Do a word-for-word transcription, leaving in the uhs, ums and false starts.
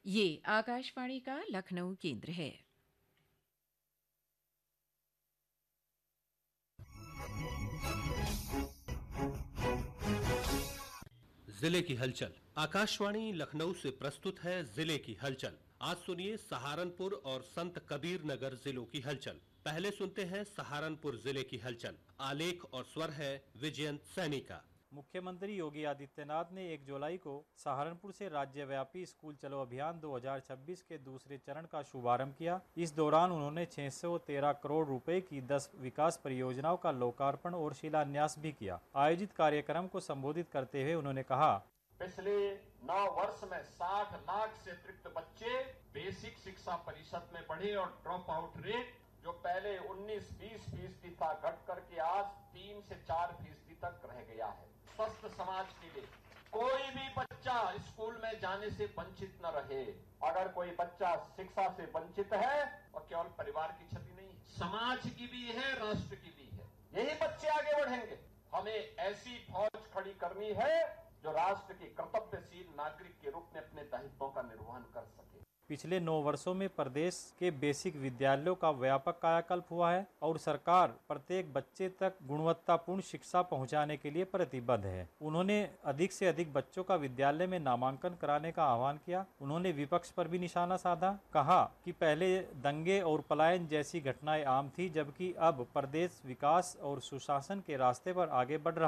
ये आकाशवाणी का लखनऊ केंद्र है। जिले की हलचल। आकाशवाणी लखनऊ से प्रस्तुत है जिले की हलचल। आज सुनिए सहारनपुर और संत कबीर नगर जिलों की हलचल। पहले सुनते हैं सहारनपुर जिले की हलचल। आलेख और स्वर है विजयंत सैनी का। मुख्यमंत्री योगी आदित्यनाथ ने एक जुलाई को सहारनपुर से राज्यव्यापी स्कूल चलो अभियान दो हज़ार छब्बीस के दूसरे चरण का शुभारंभ किया। इस दौरान उन्होंने छह सौ तेरह करोड़ रुपए की दस विकास परियोजनाओं का लोकार्पण और शिलान्यास भी किया। आयोजित कार्यक्रम को संबोधित करते हुए उन्होंने कहा, पिछले नौ वर्ष में साठ लाख से अतिरिक्त बच्चे बेसिक शिक्षा परिषद में पढ़े और ड्रॉप आउट रेट जो पहले उन्नीस बीस फीसदी था घट करके आज तीन से चार फीसदी तक रह गया है। स्वस्थ समाज के लिए कोई भी बच्चा स्कूल में जाने से वंचित न रहे। अगर कोई बच्चा शिक्षा से वंचित है और केवल परिवार की क्षति नहीं, समाज की भी है, राष्ट्र की भी है। यही बच्चे आगे बढ़ेंगे। हमें ऐसी फौज खड़ी करनी है जो राष्ट्र के कर्तव्यशील नागरिक के रूप में अपने दायित्वों का निर्वहन कर सके। पिछले नौ वर्षों में प्रदेश के बेसिक विद्यालयों का व्यापक कायाकल्प हुआ है और सरकार प्रत्येक बच्चे तक गुणवत्तापूर्ण शिक्षा पहुंचाने के लिए प्रतिबद्ध है। उन्होंने अधिक से अधिक बच्चों का विद्यालय में नामांकन कराने का आह्वान किया। उन्होंने विपक्ष पर भी निशाना साधा। कहा कि पहले दंगे और पलायन जैसी घटनाएं आम थी, जबकि अब प्रदेश विकास और सुशासन के रास्ते पर आगे बढ़ रहा